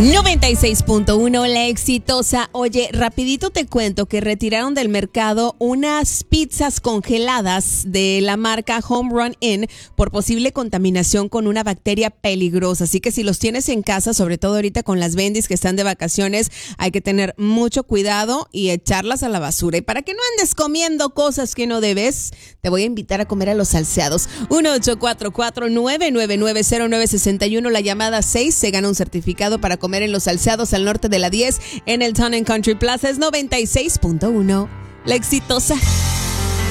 96.1, la exitosa. Oye, rapidito te cuento que retiraron del mercado unas pizzas congeladas de la marca Home Run Inn por posible contaminación con una bacteria peligrosa. Así que si los tienes en casa, sobre todo ahorita con las bendis que están de vacaciones, hay que tener mucho cuidado y echarlas a la basura. Y para que no andes comiendo cosas que no debes, te voy a invitar a comer a los salseados. 1-844-999-0961, la llamada 6, se gana un certificado para comer en los salseados al norte de la 10 en el Town & Country Plaza. Es 96.1, la exitosa.